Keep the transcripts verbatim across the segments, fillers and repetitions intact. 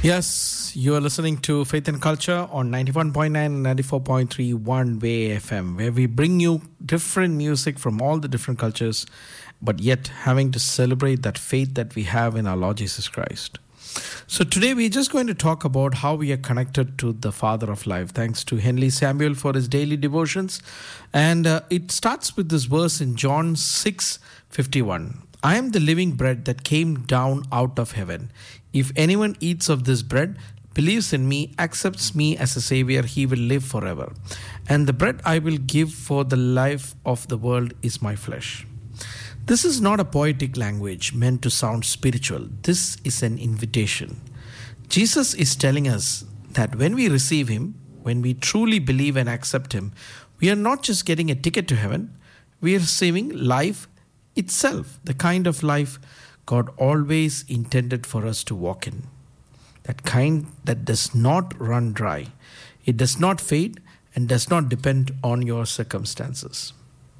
Yes, you are listening to Faith and Culture on ninety-one point nine and ninety-four point three One Way F M, where we bring you different music from all the different cultures, but yet having to celebrate that faith that we have in our Lord Jesus Christ. So today we're just going to talk about how we are connected to the Father of Life. Thanks to Henry Samuel for his daily devotions. And uh, it starts with this verse in John six fifty-one. I am the living bread that came down out of heaven. If anyone eats of this bread, believes in me, accepts me as a savior, he will live forever. And the bread I will give for the life of the world is my flesh. This is not a poetic language meant to sound spiritual. This is an invitation. Jesus is telling us that when we receive him, when we truly believe and accept him, we are not just getting a ticket to heaven, we are receiving life itself, the kind of life God always intended for us to walk in. That kind that does not run dry. It does not fade and does not depend on your circumstances.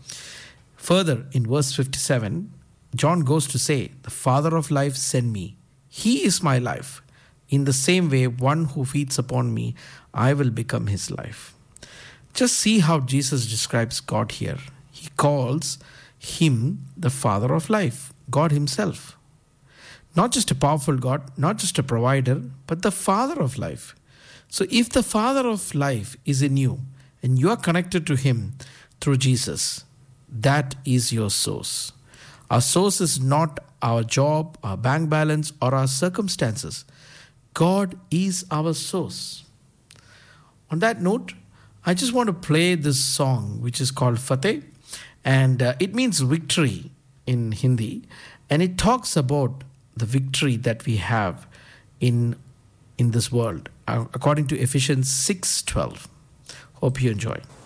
Further, in verse fifty-seven, John goes to say, the Father of life sent me. He is my life. In the same way, one who feeds upon me, I will become his life. Just see how Jesus describes God here. He calls him the Father of life, God himself. Not just a powerful God, not just a provider, but the Father of life. So if the Father of life is in you and you are connected to him through Jesus, that is your source. Our source is not our job, our bank balance, or our circumstances. God is our source. On that note, I just want to play this song, which is called Fateh. And uh, it means victory in Hindi. And it talks about the victory that we have in, in this world, uh, according to Ephesians six twelve. Hope you enjoy.